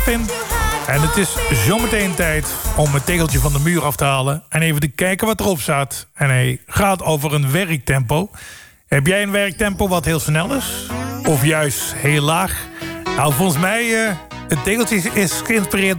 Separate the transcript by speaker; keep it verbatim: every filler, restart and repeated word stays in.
Speaker 1: En het is zometeen tijd om het tegeltje van de muur af te halen en even te kijken wat erop staat. En hij gaat over een werktempo. Heb jij een werktempo wat heel snel is? Of juist heel laag? Nou, volgens mij, uh, het tegeltje is geïnspireerd